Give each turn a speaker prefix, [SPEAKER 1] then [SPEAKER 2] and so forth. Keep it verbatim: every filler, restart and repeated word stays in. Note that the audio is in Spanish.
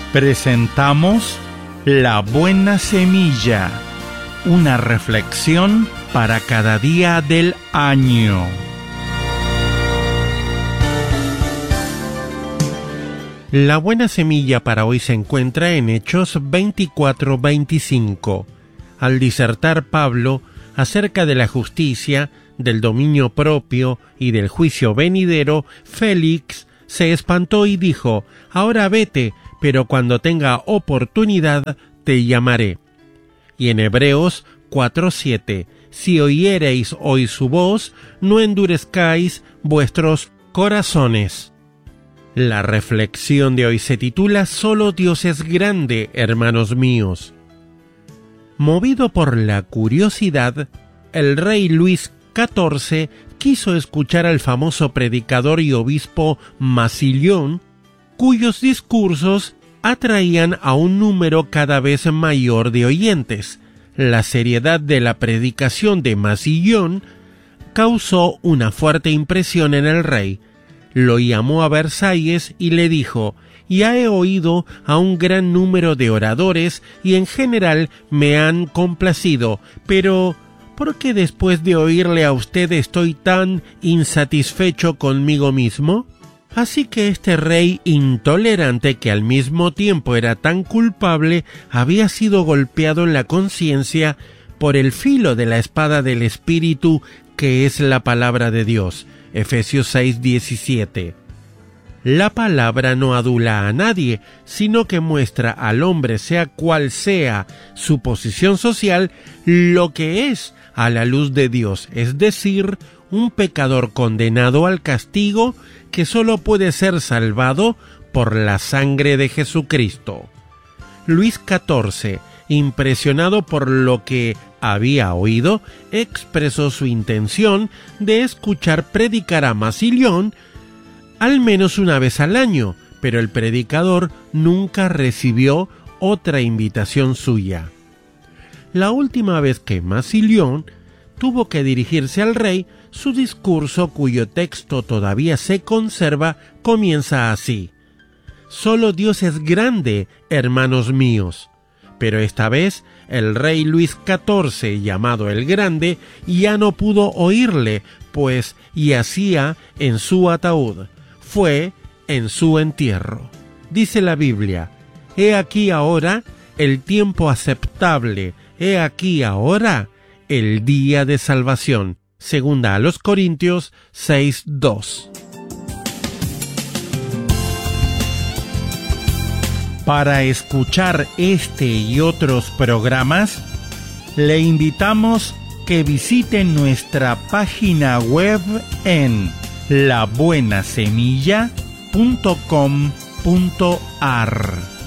[SPEAKER 1] Presentamos La Buena Semilla, una reflexión para cada día del año.
[SPEAKER 2] La buena semilla para hoy se encuentra en Hechos veinticuatro veinticinco. Al disertar Pablo acerca de la justicia, del dominio propio y del juicio venidero, Félix se espantó y dijo: «Ahora vete, pero cuando tenga oportunidad te llamaré». Y en Hebreos cuatro siete, «Si oyereis hoy su voz, no endurezcáis vuestros corazones». La reflexión de hoy se titula «Solo Dios es grande, hermanos míos». Movido por la curiosidad, el rey Luis catorce quiso escuchar al famoso predicador y obispo Masilión, cuyos discursos atraían a un número cada vez mayor de oyentes. La seriedad de la predicación de Masilión causó una fuerte impresión en el rey. Lo llamó a Versalles y le dijo: «Ya he oído a un gran número de oradores y en general me han complacido, pero ¿por qué después de oírle a usted estoy tan insatisfecho conmigo mismo?». Así que este rey intolerante, que al mismo tiempo era tan culpable, había sido golpeado en la conciencia por el filo de la espada del Espíritu, que es la palabra de Dios. Efesios seis diecisiete. La palabra no adula a nadie, sino que muestra al hombre, sea cual sea su posición social, lo que es a la luz de Dios, es decir, un pecador condenado al castigo que solo puede ser salvado por la sangre de Jesucristo. Luis catorce, impresionado por lo que había oído, expresó su intención de escuchar predicar a Masilión al menos una vez al año, pero el predicador nunca recibió otra invitación suya. La última vez que Masilión tuvo que dirigirse al rey, su discurso, cuyo texto todavía se conserva, comienza así: «Solo Dios es grande, hermanos míos». Pero esta vez el rey Luis catorce, llamado el Grande, ya no pudo oírle, pues yacía en su ataúd. Fue en su entierro. Dice la Biblia: «He aquí ahora el tiempo aceptable, he aquí ahora el día de salvación». Segunda a los Corintios seis dos.
[SPEAKER 1] Para escuchar este y otros programas, le invitamos que visite nuestra página web en la buena semilla punto com punto a r.